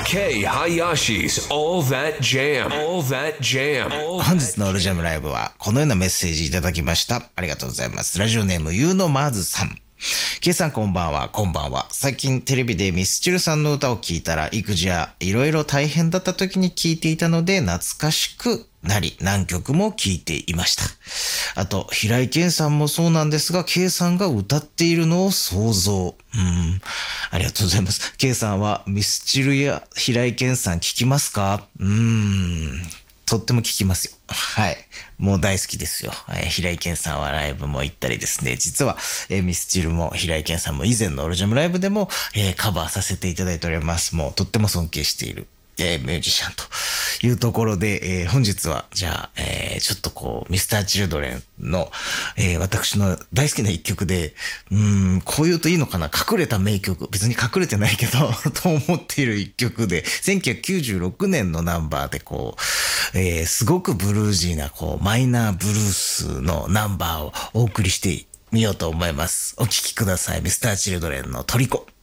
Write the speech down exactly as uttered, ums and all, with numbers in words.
K Hayashi's All That Jam. All That Jam. 本日のオルジャムライブはこのようなメッセージいただきました。ありがとうございます。ラジオネームゆうのまずさん。ケイさんこんばんは、こんばんは。最近テレビでミスチルさんの歌を聴いたら育児やいろいろ大変だった時に聴いていたので懐かしくなり何曲も聴いていました。あと平井堅さんもそうなんですが、ケイさんが歌っているのを想像。うん、ありがとうございます。ケイさんはミスチルや平井堅さん聴きますか？うーん、とっても聴きますよ。はい。もう大好きですよ。えー、平井堅さんはライブも行ったりですね。実は、えー、ミスチルも平井堅さんも以前のオルジャムライブでも、えー、カバーさせていただいております。もうとっても尊敬している、えー、ミュージシャンというところで、えー、本日はじゃあ、えー、ちょっとこうミスターチルドレンの、えー、私の大好きな一曲で、うーん、こう言うといいのかな、隠れた名曲、別に隠れてないけどと思っている一曲で、せんきゅうひゃくきゅうじゅうろくねんのナンバーでこう、えー、すごくブルージーなこうマイナーブルースのナンバーをお送りしてみようと思います。お聴きください。ミスターチルドレンのトリコ。